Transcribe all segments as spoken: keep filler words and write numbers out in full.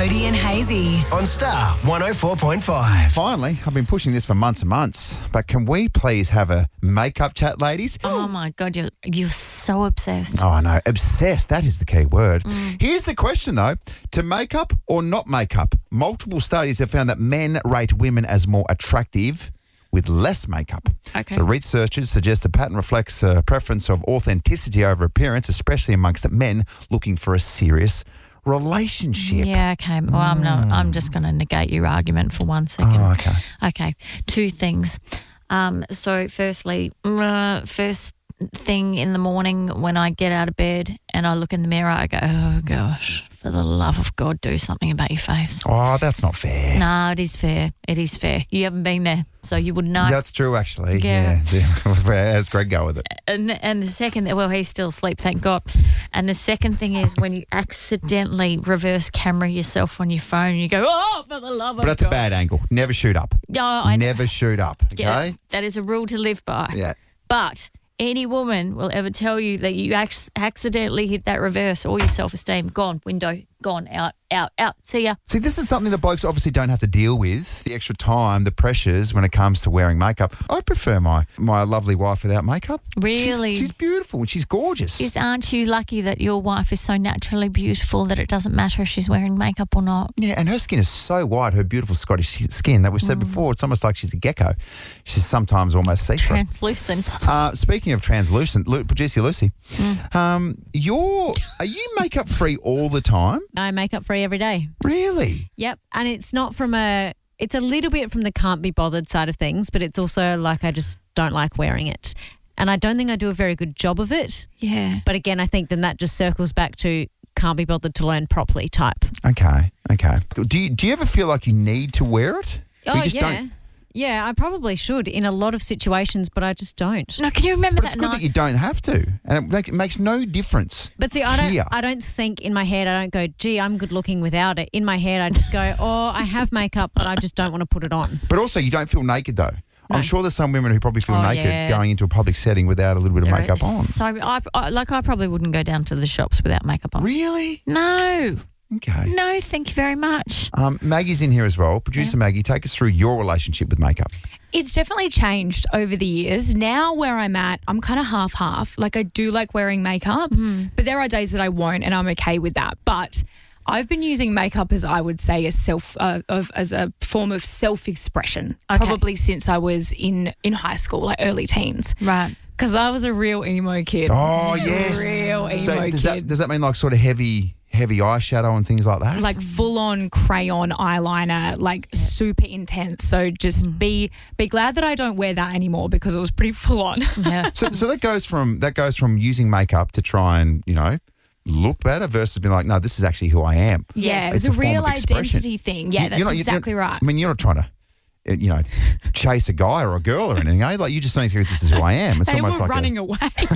Cody and Hazy on Star one oh four point five. Finally, I've been pushing this for months and months, but can we please have a makeup chat, ladies? Oh, my God, you're, you're so obsessed. Oh, I know. Obsessed, that is the key word. Mm. Here's the question, though. To make up or not make up? Multiple studies have found that men rate women as more attractive with less makeup. Okay. So researchers suggest the pattern reflects a preference of authenticity over appearance, especially amongst men looking for a serious relationship. Yeah, okay. Well, I'm not. I'm just going to negate your argument for one second. Oh, okay. Okay. Two things. Um, so, firstly, uh, first thing in the morning when I get out of bed and I look in the mirror, I go, oh, gosh, for the love of God, do something about your face. Oh, that's not fair. No, it is fair. It is fair. You haven't been there, so you wouldn't know. That's true, actually. Yeah. Yeah. How's Greg go with it? And, and the second, well, he's still asleep, thank God. And the second thing is when you accidentally reverse camera yourself on your phone, you go, oh, for the love of God. But that's a bad angle. Never shoot up. No, I Never shoot up, okay? Yeah, that is a rule to live by. Yeah. But any woman will ever tell you that you ac- accidentally hit that reverse, all your self-esteem, gone, window, gone, out, out, out, see ya. See, this is something that blokes obviously don't have to deal with, the extra time, the pressures when it comes to wearing makeup. I prefer my my lovely wife without makeup. Really? She's, she's beautiful and she's gorgeous. Is, aren't you lucky that your wife is so naturally beautiful that it doesn't matter if she's wearing makeup or not? Yeah, and her skin is so white, her beautiful Scottish skin, that we've said mm. before, it's almost like she's a gecko. She's sometimes almost see-through. Translucent. Uh, speaking of translucent, Lu- producer Lucy, mm. um, you're, are you makeup-free all the time? I'm makeup-free every day. Really? Yep, and it's not from a, it's a little bit from the can't be bothered side of things, but it's also like I just don't like wearing it. And I don't think I do a very good job of it. Yeah. But again, I think then that just circles back to can't be bothered to learn properly type. Okay, okay. Do you, do you ever feel like you need to wear it? Oh, you just yeah. Don't? Yeah, I probably should in a lot of situations, but I just don't. No, can you remember but that it's good night? that you don't have to, and it, make, it makes no difference. But see, I don't. here. I don't think in my head. I don't go, gee, I'm good looking without it. In my head, I just go, oh, I have makeup, but I just don't want to put it on. But also, you don't feel naked though. No. I'm sure there's some women who probably feel Oh, naked yeah. going into a public setting without a little bit of There makeup is on. So, I, I, like, I probably wouldn't go down to the shops without makeup on. Really? No. Okay. No, thank you very much. Um, Maggie's in here as well. Producer Yeah. Maggie, take us through your relationship with makeup. It's definitely changed over the years. Now where I'm at, I'm kind of half-half. Like I do like wearing makeup, Mm. but there are days that I won't, and I'm okay with that. But I've been using makeup as I would say as self uh, of as a form of self-expression, Okay. probably since I was in, in high school, like early teens. Right. Because I was a real emo kid. Oh, yes. Real emo So does that, kid. does that mean like sort of heavy heavy eyeshadow and things like that? Like full-on crayon eyeliner, like super intense. So just Mm. be be glad that I don't wear that anymore because it was pretty full-on. Yeah. So, so that goes from that goes from using makeup to try and, you know, look better versus being like, no, this is actually who I am. Yeah, Yes. it's, It's a a form real of expression. identity thing. Yeah, You- that's you're not- you're- exactly right. I mean, you're not trying to, uh, you know, chase a guy or a girl or anything. Eh? Like you just don't think this is who I am. It's They almost were like running a, away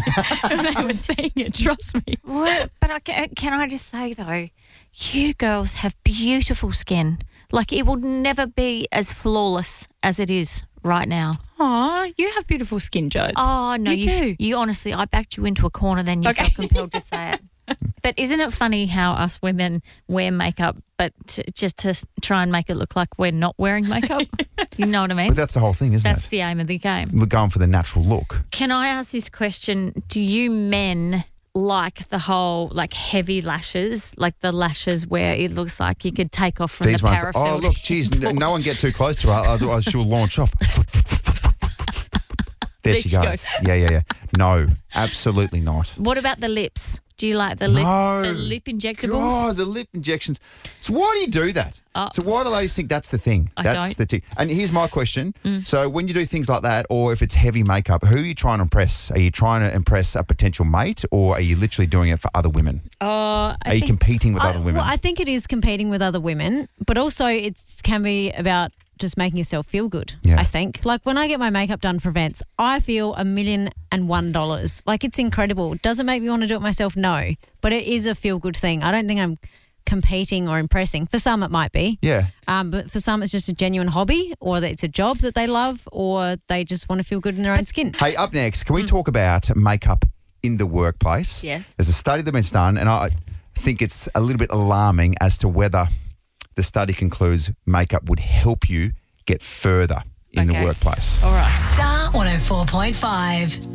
and they were seeing it, trust me. Well, but I can, can I just say, though, you girls have beautiful skin. Like, it will never be as flawless as it is right now. Aw, you have beautiful skin, Jodes. Oh, no, You you, do. you honestly, I backed you into a corner, then you Okay. felt compelled to say it. But isn't it funny how us women wear makeup, but t- just to s- try and make it look like we're not wearing makeup? You know what I mean? but that's the whole thing, isn't That's it? the aim of the game. We're going for the natural look. Can I ask this question? Do you men like the whole, like, heavy lashes, like the lashes where it looks like you could take off from These the ones. paraffin? Oh, look, geez, n- no one get too close to her, otherwise she'll launch off. There, There she she goes. goes. Yeah, yeah, yeah. No, absolutely not. What about the lips? Do you like the lip, No. the lip injectables? Oh, the lip injections. So why do you do that? Oh. So why do ladies think that's the thing? I that's don't. the thing. And here's my question. So when you do things like that, or if it's heavy makeup, who are you trying to impress? Are you trying to impress a potential mate, or are you literally doing it for other women? Oh, I Are you think competing with I, other women? Well, I think it is competing with other women, but also it can be about just making yourself feel good, Yeah. I think. Like when I get my makeup done for events, I feel a million and one dollars. Like it's incredible. Does it make me want to do it myself? No. But it is a feel good thing. I don't think I'm competing or impressing. For some it might be. yeah. Um, but for some it's just a genuine hobby, or that it's a job that they love, or they just want to feel good in their own skin. Hey, up next, can we talk about makeup in the workplace? Yes. There's a study that's been done, and I think it's a little bit alarming as to whether the study concludes makeup would help you get further in Okay. the workplace. All right. Star one oh four point five.